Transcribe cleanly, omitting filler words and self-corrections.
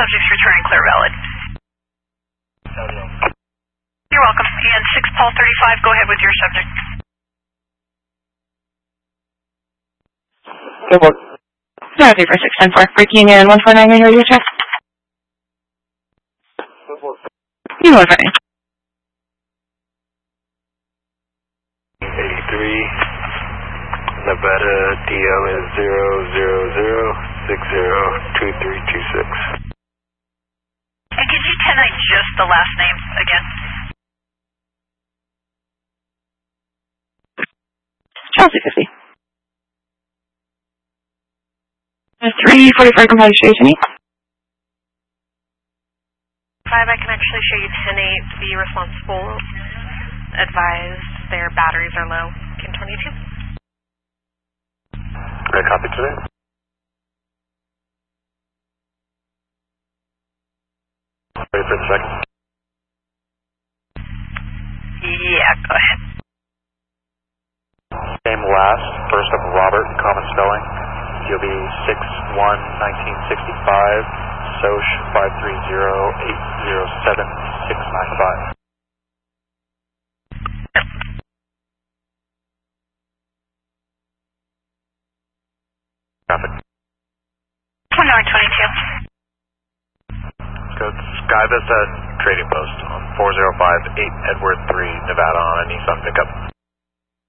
subject's returning clear valid. You're welcome. And 6 Paul 35, go ahead with your subject. Good work. Sorry for 610-4, breaking in 149 on your radio check. You know what I mean. 83, Nevada, DL is 000602326. And could you 10-9 just the last name again? Chelsea 50. 345 Company Station 8. 5, I can actually show you 10-8. Be responsible. Advise their batteries are low. Can 22. Great, copy today. Ready for the second? Yeah, go ahead. Name last, first of Robert, common spelling. You'll be 6/1/1965, SOCH 530-807-695. Traffic. 2922. Go Sky Vista Trading Post on 4058 Edward 3, Nevada on a Nissan pickup.